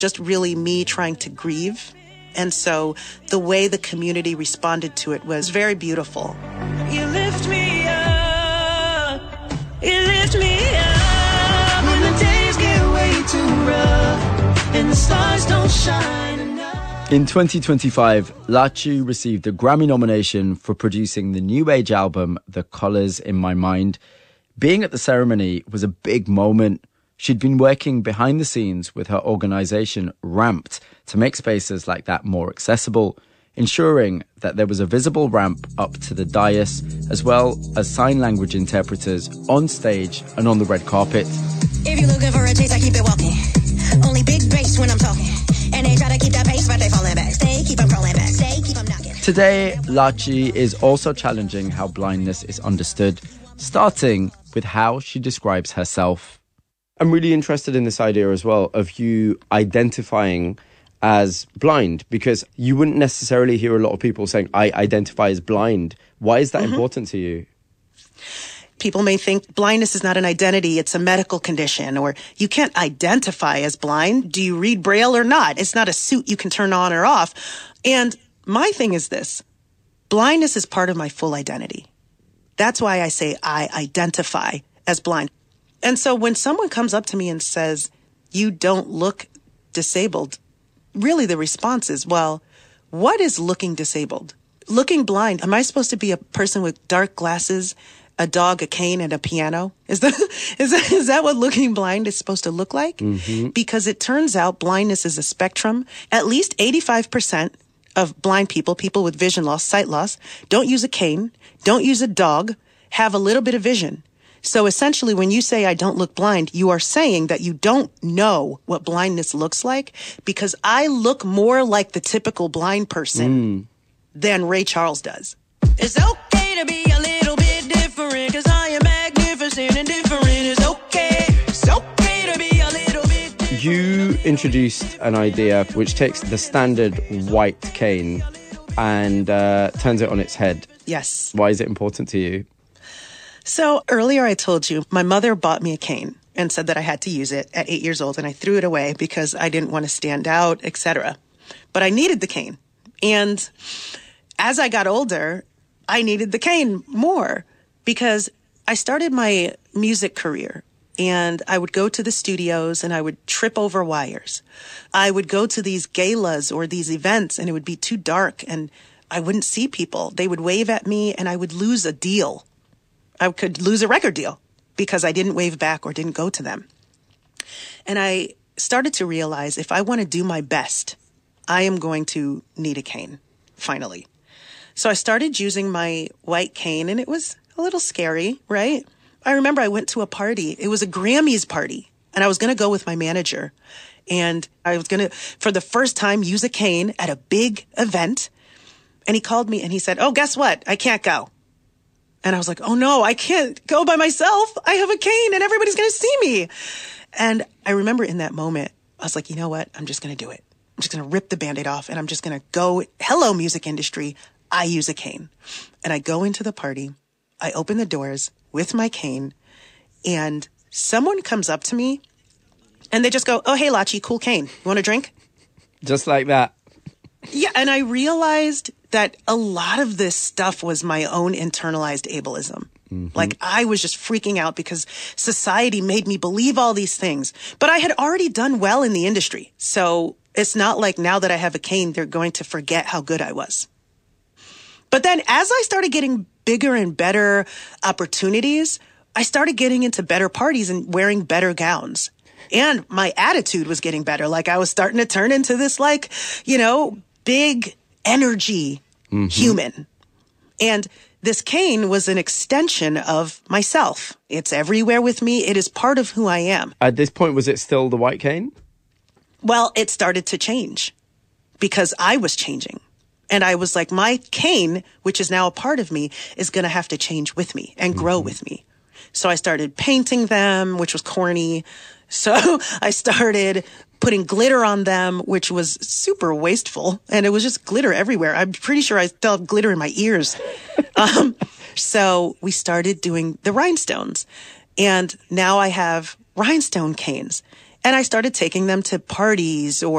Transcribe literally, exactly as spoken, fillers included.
just really me trying to grieve. And so the way the community responded to it was very beautiful. You lift me up, you lift me up when the days get way too rough and the stars don't shine enough. In twenty twenty-five, Lachi received a Grammy nomination for producing the new age album, The Colours in My Mind. Being at the ceremony was a big moment. She'd been working behind the scenes with her organisation, Ramped, to make spaces like that more accessible, ensuring that there was a visible ramp up to the dais, as well as sign language interpreters on stage and on the red carpet. If you're looking for a chase, I keep it walking. Only big bass when I'm talking. And they try to keep that pace, but they falling back. Stay, keep them crawling back. Stay, keep them knocking. Today, Lachi is also challenging how blindness is understood, starting with how she describes herself. I'm really interested in this idea as well of you identifying as blind, because you wouldn't necessarily hear a lot of people saying, I identify as blind. Why is that mm-hmm. important to you? People may think blindness is not an identity, it's a medical condition, or you can't identify as blind. Do you read Braille or not? It's not a suit you can turn on or off. And my thing is this, blindness is part of my full identity. That's why I say I identify as blind. And so when someone comes up to me and says, you don't look disabled, really the response is, well, what is looking disabled? Looking blind, am I supposed to be a person with dark glasses, a dog, a cane, and a piano? Is that, is that, is that what looking blind is supposed to look like? Mm-hmm. Because it turns out blindness is a spectrum. At least eighty-five percent of blind people, people with vision loss, sight loss, don't use a cane, don't use a dog, have a little bit of vision. So essentially, when you say I don't look blind, you are saying that you don't know what blindness looks like, because I look more like the typical blind person mm. than Ray Charles does. It's okay to be a little bit different, because I am magnificent and different. It's okay. It's okay to be a little bit different. You introduced an idea which takes the standard white cane and uh, turns it on its head. Yes. Why is it important to you? So earlier I told you my mother bought me a cane and said that I had to use it at eight years old, and I threw it away because I didn't want to stand out, et cetera. But I needed the cane. And as I got older, I needed the cane more because I started my music career and I would go to the studios and I would trip over wires. I would go to these galas or these events and it would be too dark and I wouldn't see people. They would wave at me and I would lose a deal. I could lose a record deal because I didn't wave back or didn't go to them. And I started to realize if I want to do my best, I am going to need a cane, finally. So I started using my white cane, and it was a little scary, right? I remember I went to a party. It was a Grammys party, and I was going to go with my manager. And I was going to, for the first time, use a cane at a big event. And he called me, and he said, oh, guess what? I can't go. And I was like, oh no, I can't go by myself. I have a cane and everybody's going to see me. And I remember in that moment, I was like, you know what? I'm just going to do it. I'm just going to rip the Band-Aid off and I'm just going to go, hello, music industry. I use a cane. And I go into the party. I open the doors with my cane and someone comes up to me and they just go, oh, hey, Lachi, cool cane. You want a drink? Just like that. Yeah. And I realized that a lot of this stuff was my own internalized ableism. Mm-hmm. Like I was just freaking out because society made me believe all these things. But I had already done well in the industry. So it's not like now that I have a cane, they're going to forget how good I was. But then as I started getting bigger and better opportunities, I started getting into better parties and wearing better gowns. And my attitude was getting better. Like I was starting to turn into this like, you know, big energy mm-hmm. human. And this cane was an extension of myself. It's everywhere with me. It is part of who I am. At this point, was it still the white cane? Well, it started to change because I was changing. And I was like, my cane, which is now a part of me, is going to have to change with me and grow mm-hmm. with me. So I started painting them, which was corny. So I started putting glitter on them, which was super wasteful. And it was just glitter everywhere. I'm pretty sure I still have glitter in my ears. um, so we started doing the rhinestones. And now I have rhinestone canes. And I started taking them to parties or